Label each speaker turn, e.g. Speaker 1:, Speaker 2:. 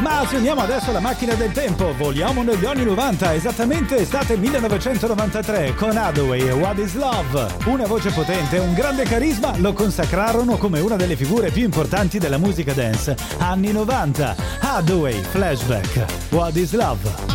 Speaker 1: Ma accendiamo adesso la macchina del tempo, voliamo negli anni 90, esattamente estate 1993, con Hathaway e What is Love. Una voce potente e un grande carisma lo consacrarono come una delle figure più importanti della musica dance anni 90. Hathaway, Flashback, What is Love.